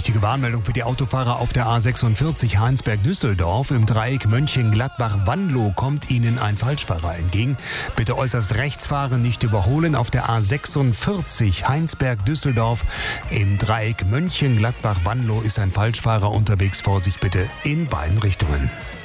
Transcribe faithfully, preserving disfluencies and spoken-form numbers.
Wichtige Warnmeldung für die Autofahrer auf der A sechsundvierzig Heinsberg-Düsseldorf. Im Dreieck Mönchengladbach-Wanlo kommt Ihnen ein Falschfahrer entgegen. Bitte äußerst rechts fahren, nicht überholen. Auf der A sechsundvierzig Heinsberg-Düsseldorf im Dreieck Mönchengladbach-Wanlo ist ein Falschfahrer unterwegs. Vorsicht bitte in beiden Richtungen.